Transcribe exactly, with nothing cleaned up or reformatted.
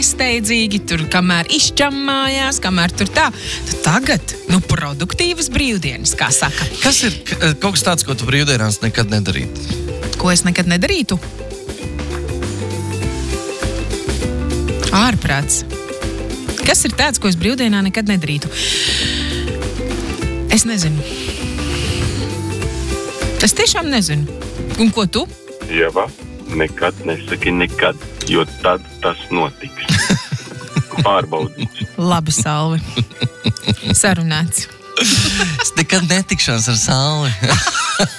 nesteidzīgi, tur kamēr izčammājās, kamēr tur tā. Tad tagad, nu, produktīvas brīvdienas, kā saka. Kas ir k- kaut kas tāds, ko tu brīvdienās nekad nedarītu? Ko es nekad nedarītu? Ārprāts. Kas ir tāds, ko es brīvdienā nekad nedarītu? Es nezinu. Es tiešām nezinu. Un ko tu? Ieva, nekad nesaki nekad, jo tad tas notiks. Pārbaudīts. Labi, Salvi. Sarunāts. Es nekad netikšos ar Salvi.